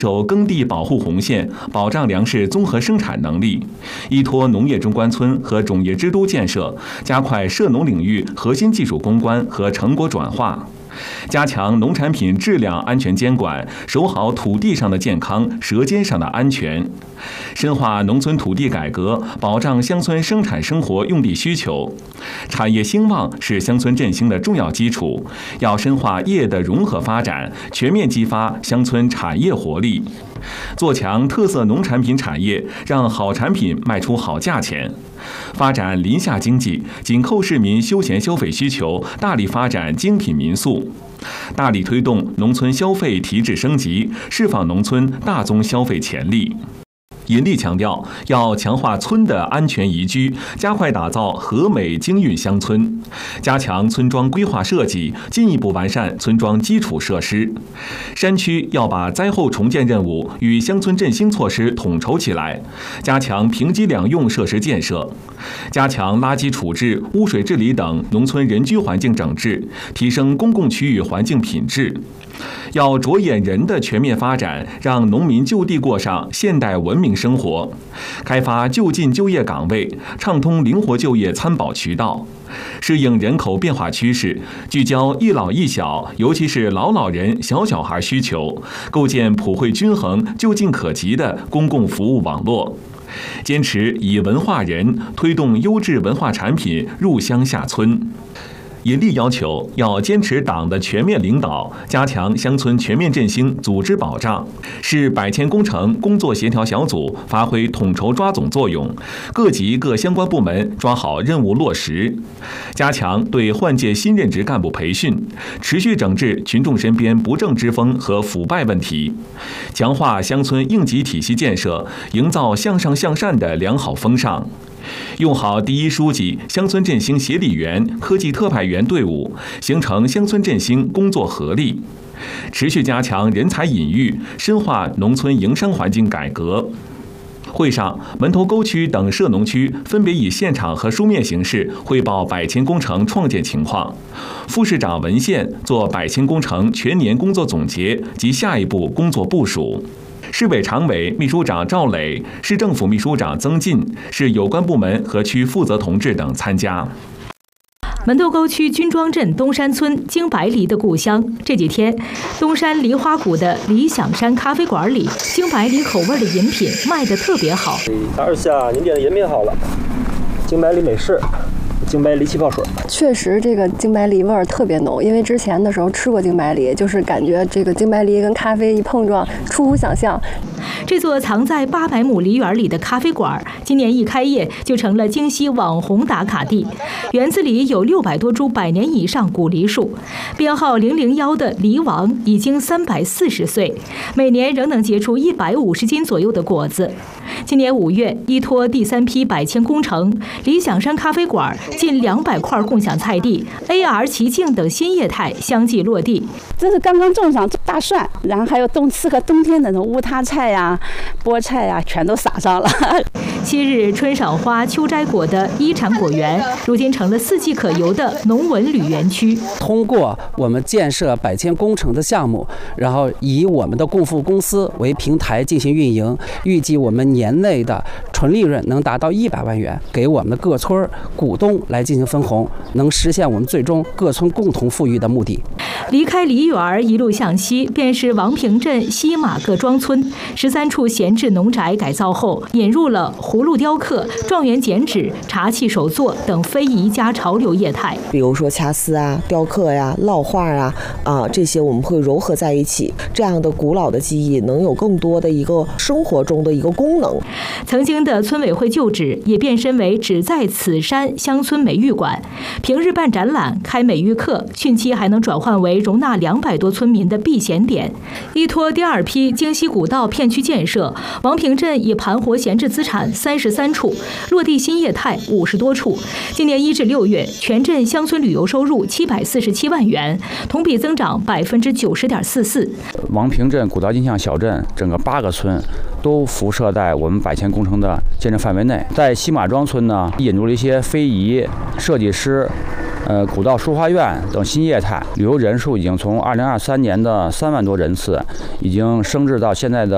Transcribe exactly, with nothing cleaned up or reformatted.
守耕地保护红线，保障粮食综合生产能力；依托农业中关村和种业之都建设，加快涉农领域核心技术攻关和成果转化；加强农产品质量安全监管，守好土地上的健康、舌尖上的安全；深化农村土地改革，保障乡村生产生活用地需求。产业兴旺是乡村振兴的重要基础，要深化业的融合发展，全面激发乡村产业活力，做强特色农产品产业，让好产品卖出好价钱。发展林下经济，紧扣市民休闲消费需求，大力发展精品民宿，大力推动农村消费提质升级，释放农村大宗消费潜力。尹力强调，要强化村的安全宜居，加快打造和美精韵乡村，加强村庄规划设计，进一步完善村庄基础设施。山区要把灾后重建任务与乡村振兴措施统筹起来，加强平基两用设施建设，加强垃圾处置、污水治理等农村人居环境整治，提升公共区域环境品质。要着眼人的全面发展，让农民就地过上现代文明生活，开发就近就业岗位，畅通灵活就业参保渠道，适应人口变化趋势，聚焦一老一小，尤其是老老人、小小孩需求，构建普惠均衡、就近可及的公共服务网络。坚持以文化人，推动优质文化产品入乡下村。尹力要求要坚持党的全面领导，加强乡村全面振兴组织保障，使百千工程工作协调小组发挥统筹抓总作用，各级各相关部门抓好任务落实，加强对换届新任职干部培训，持续整治群众身边不正之风和腐败问题，强化乡村应急体系建设，营造向上向善的良好风尚。用好第一书记、乡村振兴协理员、科技特派员队伍，形成乡村振兴工作合力，持续加强人才引育，深化农村营商环境改革。会上，门头沟区等涉农区分别以现场和书面形式汇报百千工程创建情况，副市长文献做百千工程全年工作总结及下一步工作部署。市委常委、秘书长赵磊、市政府秘书长曾进、市有关部门和区负责同志等参加。 门头沟区军庄镇东山村京白梨的故乡，这几天，东山梨花谷的理想山咖啡馆里，京白梨口味的饮品卖得特别好。 二下您点的饮品好了，京白梨美式。京白梨气泡水， 确实这个京白梨味儿特别浓，因为之前的时候吃过京白梨，就是感觉这个京白梨跟咖啡一碰撞，出乎想象。 这座藏在八百亩梨园里的咖啡馆，今年一开业就成了京西网红打卡地。园子里有六百多株百年以上古梨树，编号零零一的梨王已经三百四十岁，每年仍能结出一百五十斤左右的果子。今年五月，依托第三批百千工程，理想山咖啡馆近两百块共享菜地、A R 奇境等新业态相继落地。 这是刚刚种上大蒜，然后还有冬适合冬天的那种乌塌菜呀、菠菜呀，全都撒上了。 昔日春赏花、秋摘果的一产果园，如今成了四季可游的农文旅园区。 通过我们建设百千工程的项目，然后以我们的共富公司为平台进行运营，预计我们年内的纯利润能达到一百万元，给我们的各村股东来进行分红，能实现我们最终各村共同富裕的目的。 离开梨园一路向西，便是王平镇西马各庄村，十三处闲置农宅改造后，引入了葫芦雕刻、状元剪纸、茶器手作等非遗加潮流业态。 比如说掐丝啊、雕刻呀、烙画啊，啊这些我们会糅合在一起，这样的古老的技艺能有更多的一个生活中的一个功能。 曾经的村委会旧址也变身为只在此山乡村美育馆，平日办展览、开美育课，汛期还能转换为容纳两百多村民的避险点。依托第二批京西古道片区建设，王平镇已盘活闲置资产三十三处，落地新业态五十多处。今年一至六月，全镇乡村旅游收入七百四十七万元，同比增长百分之九十点四四。 王平镇古道印象小镇整个八个村都辐射在我们百千工程的建设范围内。在西马庄村呢，引入了一些非遗、设计师、呃古道书画院等新业态，旅游人数已经从二零二三年的三万多人次，已经升至到现在的